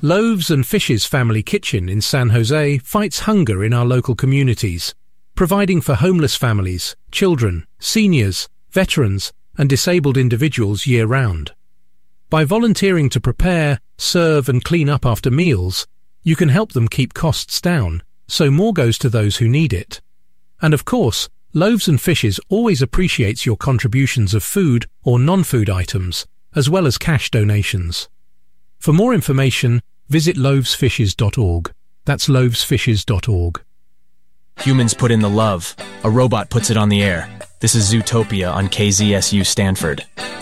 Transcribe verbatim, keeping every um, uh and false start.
Loaves and Fishes Family Kitchen in San Jose fights hunger in our local communities, providing for homeless families, children, seniors, veterans, and disabled individuals year-round. By volunteering to prepare, serve, and clean up after meals, you can help them keep costs down, so more goes to those who need it. And of course, Loaves and Fishes always appreciates your contributions of food or non-food items, as well as cash donations. For more information, visit loaves fishes dot org. That's loaves fishes dot org. Humans put in the love. A robot puts it on the air. This is Zootopia on K Z S U Stanford.